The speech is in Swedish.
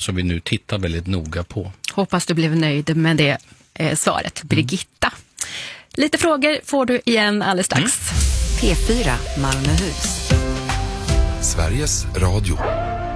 som vi nu tittar väldigt noga på. Hoppas du blev nöjd med det svaret, Birgitta. Lite frågor får du igen alldeles strax. P4 Malmöhus. Sveriges Radio.